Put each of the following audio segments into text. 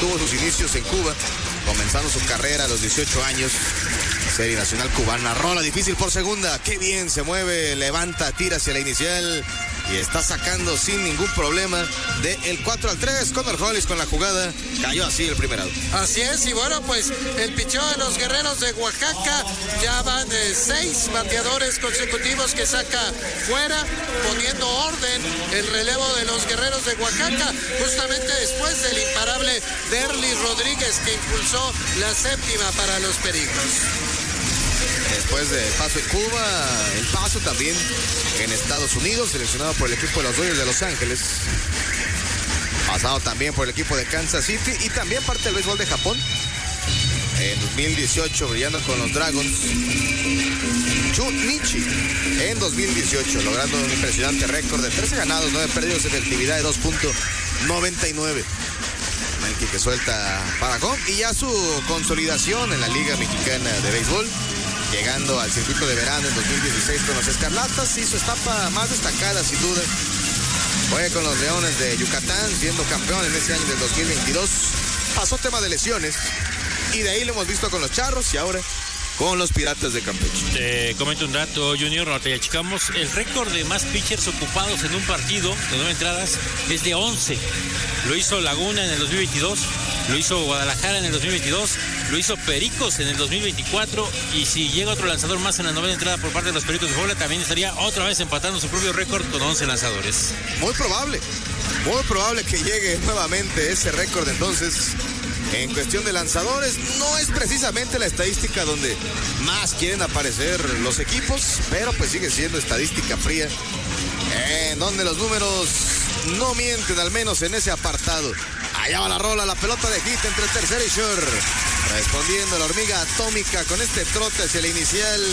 tuvo sus inicios en Cuba, comenzando su carrera a los 18 años. Serie Nacional Cubana, rola difícil por segunda, qué bien se mueve, levanta, tira hacia la inicial y está sacando sin ningún problema del 4-3. Connor Hollis con la jugada, cayó así el primer out. Así es, y bueno, pues el picheo de los Guerreros de Oaxaca, ya van 6 bateadores consecutivos que saca fuera, poniendo orden el relevo de los Guerreros de Oaxaca, justamente después del imparable Derlis Rodríguez, que impulsó la séptima para los Pericos. Después del paso en Cuba, el paso también en Estados Unidos, seleccionado por el equipo de los Dodgers de Los Ángeles. Pasado también por el equipo de Kansas City y también parte del béisbol de Japón. En 2018 brillando con los Dragons. Chunichi en 2018 logrando un impresionante récord de 13 ganados, 9 perdidos, efectividad de 2.99. Melky que suelta para home y ya su consolidación en la Liga Mexicana de Béisbol, llegando al circuito de verano en 2016 con los Escarlatas y su etapa más destacada sin duda fue con los Leones de Yucatán, siendo campeón en ese año del 2022. Pasó tema de lesiones y de ahí lo hemos visto con los Charros y ahora con los Piratas de Campeche. Te comento un dato, Junior, ahorita ya checamos. El récord de más pitchers ocupados en un partido de 9 entradas es de 11. Lo hizo Laguna en el 2022, lo hizo Guadalajara en el 2022, lo hizo Pericos en el 2024, y si llega otro lanzador más en la 9ª entrada por parte de los Pericos de Puebla, también estaría otra vez empatando su propio récord con 11 lanzadores. Muy probable que llegue nuevamente ese récord. Entonces, en cuestión de lanzadores, no es precisamente la estadística donde más quieren aparecer los equipos, pero pues sigue siendo estadística fría, en donde los números no mienten, al menos en ese apartado. Allá va la rola, la pelota de hit entre tercera y short. Respondiendo la hormiga atómica con este trote hacia la inicial.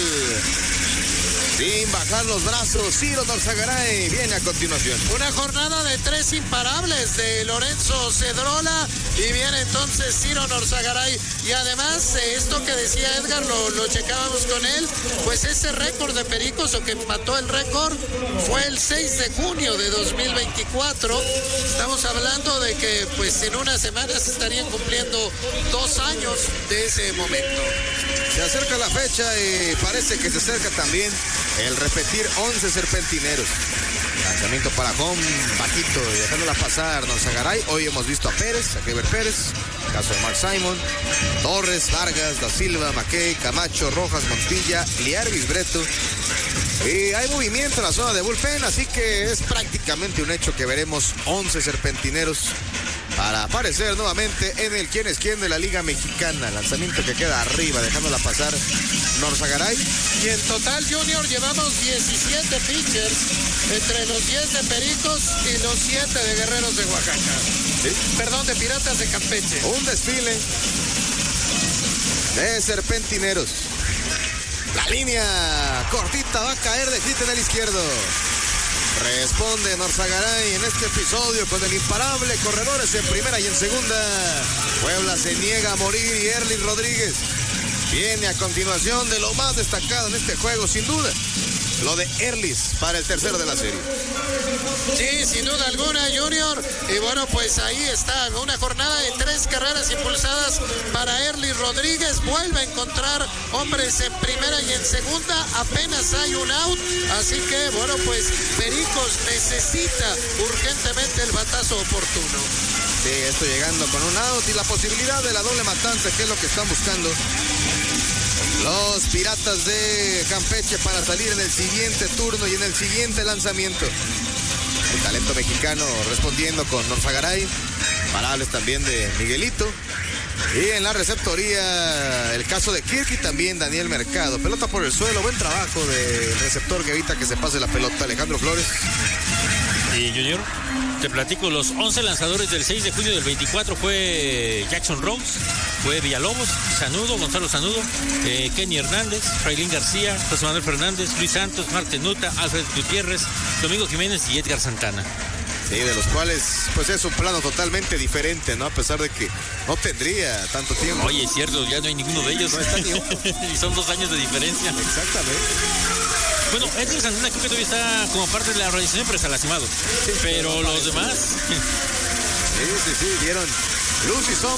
Sin bajar los brazos, Ciro Norzagaray viene a continuación. Una jornada de 3 imparables de Lorenzo Cedrola y viene entonces Ciro Norzagaray. Y además, esto que decía Edgar, lo checábamos con él, pues ese récord de Pericos, o que empató el récord, fue el 6 de junio de 2024. Estamos hablando de que pues en unas semanas estarían cumpliendo 2 años de ese momento. Se acerca la fecha y parece que se acerca también el repetir 11 serpentineros. Lanzamiento para home, bajito y dejándola pasar Norzagaray. Hoy hemos visto a Pérez, a Keber Pérez, caso de Mark Simon, Torres, Vargas, Da Silva, McKay, Camacho, Rojas, Montilla, Liarvis Breto. Y hay movimiento en la zona de bullpen, así que es prácticamente un hecho que veremos 11 serpentineros para aparecer nuevamente en el quién es quién de la Liga Mexicana. Lanzamiento que queda arriba, dejándola pasar Norzagaray. Y en total, Junior, llevamos 17 pitchers entre los 10 de Pericos y los 7 de Guerreros de Oaxaca. ¿Sí? Perdón, de Piratas de Campeche. Un desfile de serpentineros. La línea cortita va a caer de hit en el izquierdo. Responde Norzagaray en este episodio con el imparable, corredores en primera y en segunda. Puebla se niega a morir y Erlis Rodríguez viene a continuación de lo más destacado en este juego, sin duda. Lo de Erlis para el tercero de la serie. Sí, sin duda alguna, Junior. Y bueno, pues ahí está, una jornada de 3 carreras impulsadas para Erlis Rodríguez. Vuelve a encontrar hombres en primera y en segunda. Apenas hay un out. Así que, bueno, pues Pericos necesita urgentemente el batazo oportuno. Sí, esto llegando con un out y la posibilidad de la doble matanza, que es lo que están buscando los Piratas de Campeche para salir en el siguiente turno y en el siguiente lanzamiento. El talento mexicano respondiendo con Norzagaray. Parables también de Miguelito. Y en la receptoría, el caso de Kirk y también Daniel Mercado. Pelota por el suelo, buen trabajo del receptor que evita que se pase la pelota, Alejandro Flores. Y Junior, te platico, los 11 lanzadores del 6 de junio del 24 fue Jackson Rose, fue Villalobos, Sanudo, Gonzalo Sanudo, Kenny Hernández, Frailín García, José Manuel Fernández, Luis Santos, Marc Tenuta, Alfred Gutiérrez, Domingo Jiménez y Edgar Santana. Sí, de los cuales pues es un plano totalmente diferente, ¿no? A pesar de que no tendría tanto tiempo. Oye, es cierto, ya no hay ninguno de ellos. No está ni uno. Y son 2 años de diferencia. Exactamente. Bueno, Edgar Santana creo que todavía está como parte de la organización, pero está lastimado. Sí, pero los demás... Sí, dieron luz y sombra.